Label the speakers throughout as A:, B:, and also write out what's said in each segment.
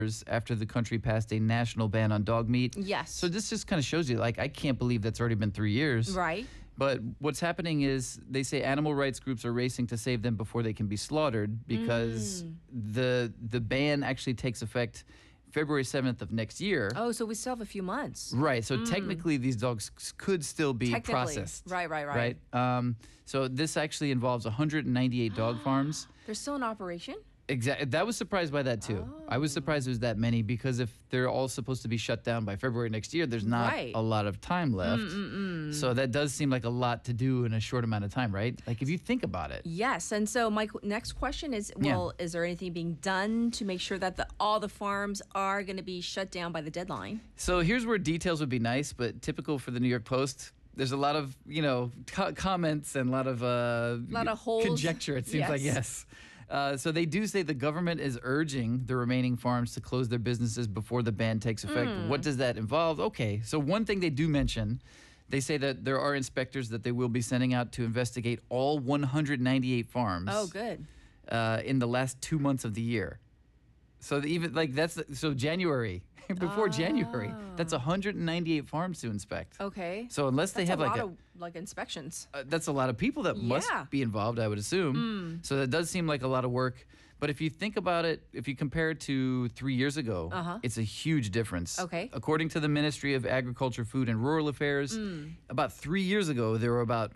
A: after the country passed a national ban on dog meat.
B: Yes.
A: So this just kind of shows you, like, I can't believe that's already been 3 years.
B: Right.
A: But what's happening is they say animal rights groups are racing to save them before they can be slaughtered because the ban actually takes effect February 7th of next year.
B: Oh, so we still have a few months.
A: Right. So technically these dogs could still be
B: Technically.
A: processed.
B: Right.
A: So this actually involves 198 dog farms.
B: They're still in operation?
A: Exactly. That was surprised by that too. I was surprised there was that many because if they're all supposed to be shut down by February next year, there's not
B: Right.
A: a lot of time left. So that does seem like a lot to do in a short amount of time, right? Like if you think about it.
B: Yes. And so my next question is, well, is there anything being done to make sure that all the farms are going to be shut down by the deadline?
A: So here's where details would be nice, but typical for the New York Post. There's a lot of, comments and a lot of
B: holes.
A: conjecture, it seems like, yes. So they do say the government is urging the remaining farms to close their businesses before the ban takes effect. What does that involve? Okay, so one thing they do mention, they say that there are inspectors that they will be sending out to investigate all 198 farms.
B: Oh, good.
A: In the last 2 months of the year. So January, before January, that's 198 farms to inspect.
B: Okay.
A: So unless they
B: That's
A: have
B: a lot of inspections.
A: that's a lot of people that must
B: Yeah.
A: be involved, I would assume. So that does seem like a lot of work. But if you think about it, if you compare it to 3 years ago, it's a huge difference.
B: Okay.
A: According to the Ministry of Agriculture, Food, and Rural Affairs, about 3 years ago, there were about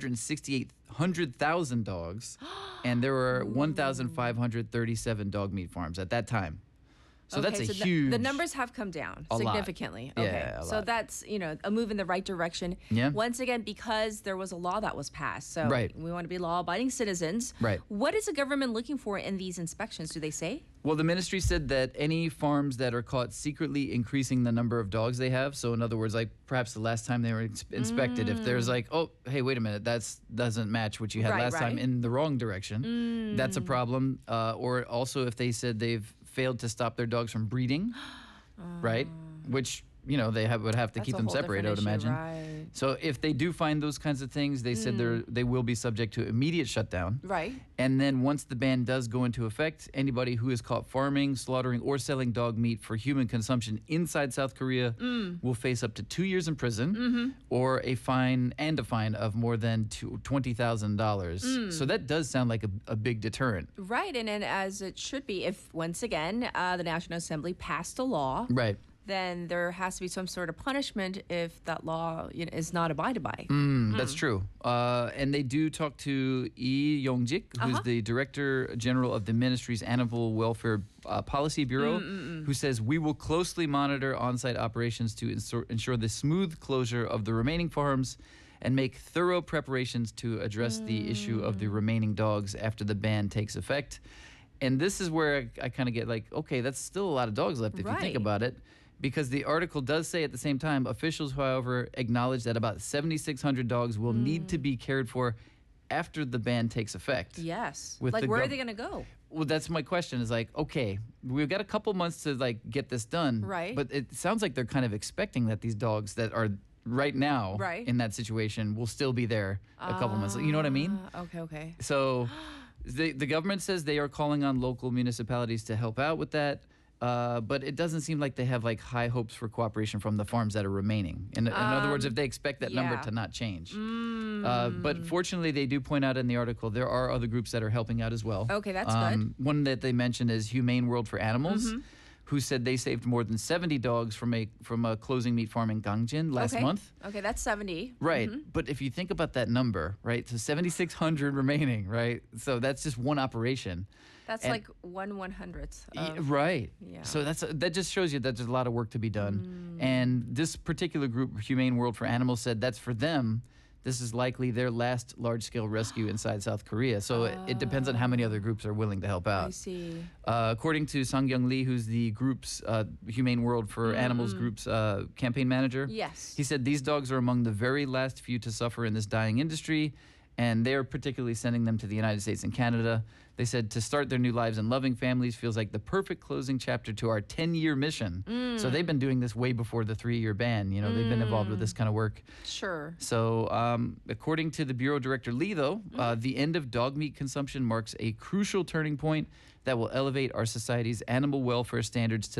A: 468,000 dogs, and there were 1,537 dog meat farms at that time. So that's a huge...
B: The numbers have come down
A: A lot.
B: significantly.
A: Yeah,
B: Okay.
A: a
B: So
A: lot.
B: that's, a move in the right direction.
A: Yeah.
B: Once again, because there was a law that was passed. So
A: Right.
B: we want to be law-abiding citizens.
A: Right.
B: What is the government looking for in these inspections, do they say?
A: Well, the ministry said that any farms that are caught secretly increasing the number of dogs they have, so in other words, like perhaps the last time they were inspected, if there's like, oh, hey, wait a minute, that doesn't match what you had
B: Right,
A: last time
B: right.
A: in the wrong direction, that's a problem. Or also if they said they've failed to stop their dogs from breeding, right? Which, would have to
B: That's
A: keep
B: a
A: them
B: whole
A: separate, I would
B: different issue,
A: imagine.
B: right.
A: So if they do find those kinds of things, they said they will be subject to immediate shutdown.
B: Right.
A: And then once the ban does go into effect, anybody who is caught farming, slaughtering, or selling dog meat for human consumption inside South Korea will face up to 2 years in prison or a fine of more than $20,000. So that does sound like a big deterrent.
B: Right. And as it should be, if once again the National Assembly passed a law,
A: Right.
B: then there has to be some sort of punishment if that law is not abided by.
A: That's true. And they do talk to Lee Yong-jik, who's the Director General of the Ministry's Animal Welfare Policy Bureau, who says, we will closely monitor on-site operations to ensure the smooth closure of the remaining farms and make thorough preparations to address the issue of the remaining dogs after the ban takes effect. And this is where I kind of get like, okay, that's still a lot of dogs left if you think
B: Right.
A: about it. Because the article does say at the same time, officials, however, acknowledge that about 7,600 dogs will need to be cared for after the ban takes effect.
B: Yes.
A: With
B: Like,
A: the
B: where are
A: gov-
B: they going to go?
A: Well, that's my question is like, okay, we've got a couple months to like get this done.
B: Right.
A: But it sounds like they're kind of expecting that these dogs that are right now
B: Right.
A: in that situation will still be there a couple months. You know what I mean?
B: Okay.
A: So the government says they are calling on local municipalities to help out with that. But it doesn't seem like they have like high hopes for cooperation from the farms that are remaining. In other words, if they expect that number
B: yeah.
A: to not change. But fortunately, they do point out in the article there are other groups that are helping out as well.
B: Okay, that's good.
A: One that they mentioned is Humane World for Animals, who said they saved more than 70 dogs from a closing meat farm in Gangjin last month.
B: Okay, that's 70.
A: Right. But if you think about that number, right? So 7,600 remaining, right? So that's just one operation.
B: That's
A: And-
B: like 1/100th.
A: Right.
B: Yeah.
A: So that just shows you that there's a lot of work to be done. And this particular group, Humane World for Animals, said that's for them. This is likely their last large-scale rescue inside South Korea. So it depends on how many other groups are willing to help out.
B: I see.
A: According to Sang Young Lee, who's the group's Humane World for Animals group's campaign manager,
B: Yes.
A: he said these dogs are among the very last few to suffer in this dying industry, and they're particularly sending them to the United States and Canada. They said to start their new lives in loving families feels like the perfect closing chapter to our 10-year mission. So they've been doing this way before the 3-year ban. They've been involved with this kind of work.
B: Sure.
A: So according to the Bureau Director Lee, though, the end of dog meat consumption marks a crucial turning point that will elevate our society's animal welfare standards to